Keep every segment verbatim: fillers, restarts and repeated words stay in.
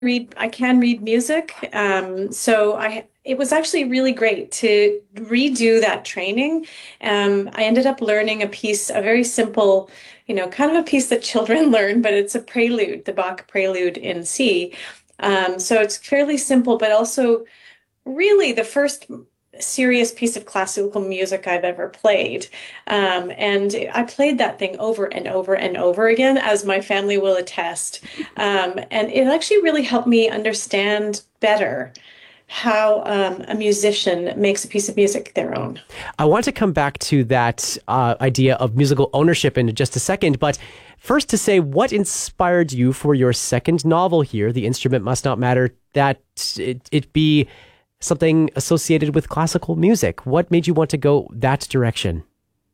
read I can read music. Um, so I it was actually really great to redo that training. Um, I ended up learning a piece, a very simple, you know, kind of a piece that children learn, but it's a prelude, the Bach prelude in C. Um, so it's fairly simple, but also really the first serious piece of classical music I've ever played. Um, and I played that thing over and over and over again, as my family will attest. Um, and it actually really helped me understand better how um, a musician makes a piece of music their own. I want to come back to that uh, idea of musical ownership in just a second, but first to say, what inspired you for your second novel here, The Instrument Must Not Matter, that it, it be something associated with classical music? What made you want to go that direction?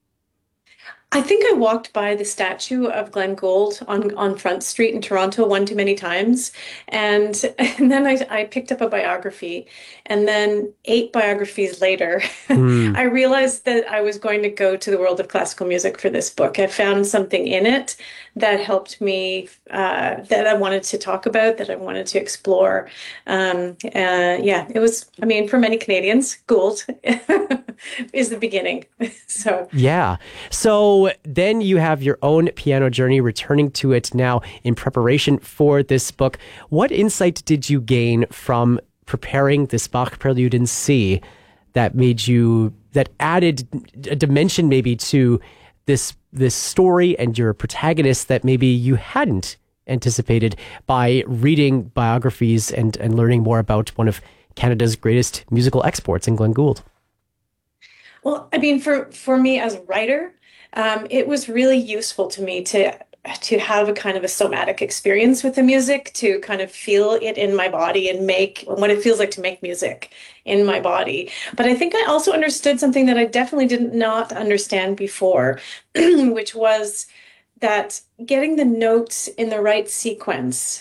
I think I walked by the statue of Glenn Gould on, on Front Street in Toronto one too many times. And, and then I, I picked up a biography. And then eight biographies later, Mm. I realized that I was going to go to the world of classical music for this book. I found something in it that helped me, uh, that I wanted to talk about, that I wanted to explore. Um, uh, yeah, it was, I mean, for many Canadians, Gould is the beginning. So, Yeah. So then you have your own piano journey, returning to it now in preparation for this book. What insight did you gain from preparing this Bach Prelude in C that made you, that added a dimension maybe to this this story and your protagonist that maybe you hadn't anticipated by reading biographies and, and learning more about one of Canada's greatest musical exports in Glenn Gould? well, I mean, for for me as a writer, um, it was really useful to me to to have a kind of a somatic experience with the music, to kind of feel it in my body and make what it feels like to make music in my body. But I think I also understood something that I definitely did not understand before, which was that getting the notes in the right sequence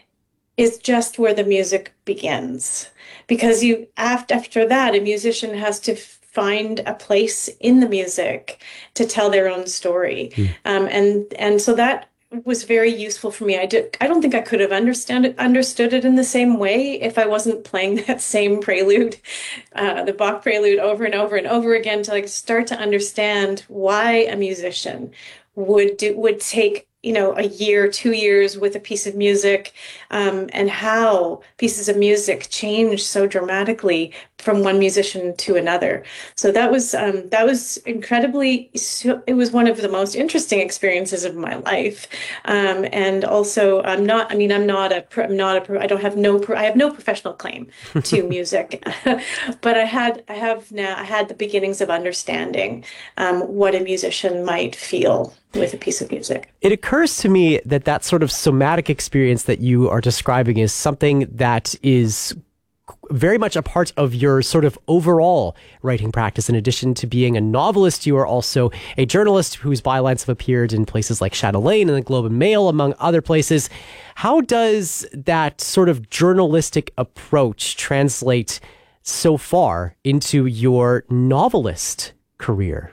is just where the music begins. Because you after after that, a musician has to find a place in the music to tell their own story. Mm. Um, and and so that was very useful for me. I did I don't think I could have understand it, understood it in the same way if I wasn't playing that same prelude, uh, the Bach prelude over and over and over again, to like start to understand why a musician would do would take you know, a year, two years with a piece of music, um, and how pieces of music change so dramatically from one musician to another. So that was um, that was incredibly. It was one of the most interesting experiences of my life, um, and also I'm not. I mean, I'm not a. I'm not a. I don't have no. I have no professional claim to music, but I had. I have now. I had the beginnings of understanding um, what a musician might feel with a piece of music. It occurs to me that that sort of somatic experience that you are describing is something that is very much a part of your sort of overall writing practice. In addition to being a novelist, you are also a journalist whose bylines have appeared in places like Chatelaine and the Globe and Mail, among other places. How does that sort of journalistic approach translate so far into your novelist career?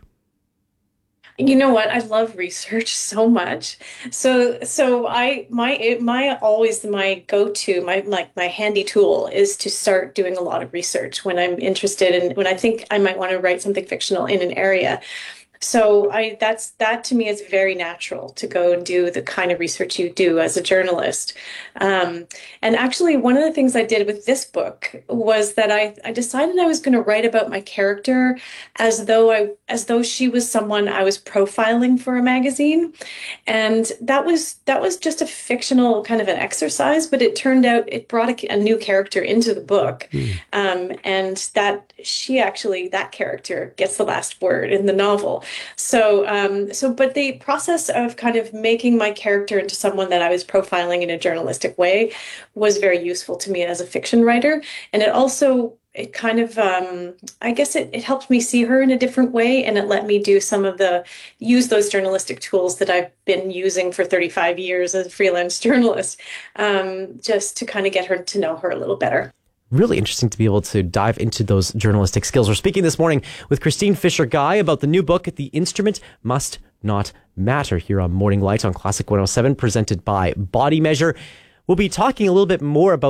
You know what? I love research so much. So, so I, my, my, always my go-to, my, like my handy tool is to start doing a lot of research when I'm interested in, when I think I might want to write something fictional in an area. So I that's that to me is very natural to go and do the kind of research you do as a journalist. Um, and actually, one of the things I did with this book was that I, I decided I was going to write about my character as though I as though she was someone I was profiling for a magazine. And that was that was just a fictional kind of an exercise, but it turned out it brought a, a new character into the book. Mm. Um, and that she actually, that character gets the last word in the novel. So, um, so, but the process of kind of making my character into someone that I was profiling in a journalistic way was very useful to me as a fiction writer. And it also, it kind of, um, I guess it, it helped me see her in a different way. And it let me do some of the, use those journalistic tools that I've been using for thirty-five years as a freelance journalist, um, just to kind of get her to know her a little better. Really interesting to be able to dive into those journalistic skills. We're speaking this morning with Christine Fisher-Guy about the new book, The Instrument Must Not Matter, here on Morning Light on Classic one oh seven, presented by Body Measure. We'll be talking a little bit more about